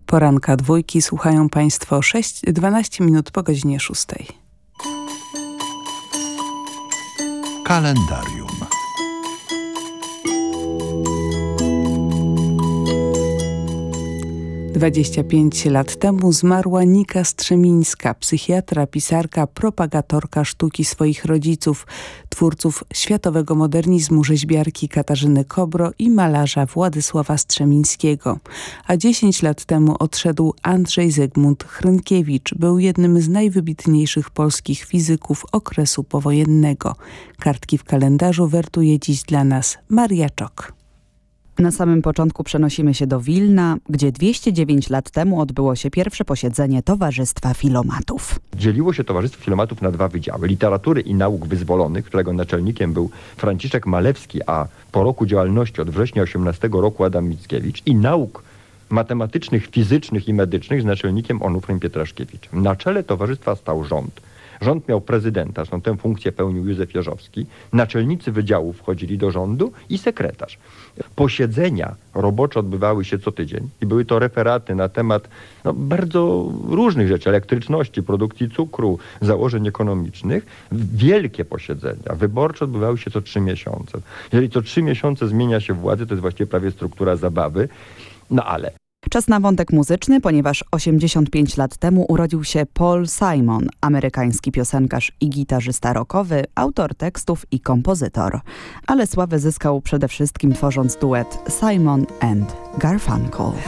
Poranka dwójki słuchają Państwo 12 minut po godzinie 6. Kalendarium. Dwadzieścia 25 lat temu zmarła Nika Strzemińska, psychiatra, pisarka, propagatorka sztuki swoich rodziców, twórców światowego modernizmu, rzeźbiarki Katarzyny Kobro i malarza Władysława Strzemińskiego. A 10 lat temu odszedł Andrzej Zygmunt Hrynkiewicz. Był jednym z najwybitniejszych polskich fizyków okresu powojennego. Kartki w kalendarzu wertuje dziś dla nas Maria Czok. Na samym początku przenosimy się do Wilna, gdzie 209 lat temu odbyło się pierwsze posiedzenie Towarzystwa Filomatów. Dzieliło się Towarzystwo Filomatów na dwa wydziały. Literatury i nauk wyzwolonych, którego naczelnikiem był Franciszek Malewski, a po roku działalności od września 18 roku Adam Mickiewicz, i nauk matematycznych, fizycznych i medycznych z naczelnikiem Onufrym Pietraszkiewiczem. Na czele towarzystwa stał rząd. Rząd miał prezydenta, zresztą tę funkcję pełnił Józef Jeżowski. Naczelnicy wydziałów wchodzili do rządu i sekretarz. Posiedzenia robocze odbywały się co tydzień i były to referaty na temat bardzo różnych rzeczy, elektryczności, produkcji cukru, założeń ekonomicznych. Wielkie posiedzenia wyborcze odbywały się co 3 miesiące. Jeżeli co 3 miesiące zmienia się władzę, to jest właściwie prawie struktura zabawy. Ale Czas na wątek muzyczny, ponieważ 85 lat temu urodził się Paul Simon, amerykański piosenkarz i gitarzysta rockowy, autor tekstów i kompozytor. Ale sławę zyskał przede wszystkim tworząc duet Simon and Garfunkel.